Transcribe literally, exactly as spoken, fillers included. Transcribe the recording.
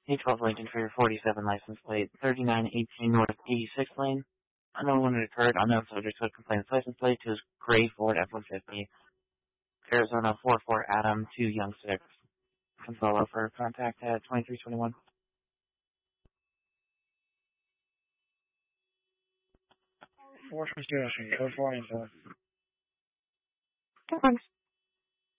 A twelve Lincoln for your forty-seven license plate, thirty-nine eighteen North eighty-sixth Lane. Unknown when it occurred, unknown subject to complainant's license plate to his gray Ford F one fifty. Arizona four four Adam two Young six. Control for contact at twenty-three twenty-one. four from Station, code four info. Thanks.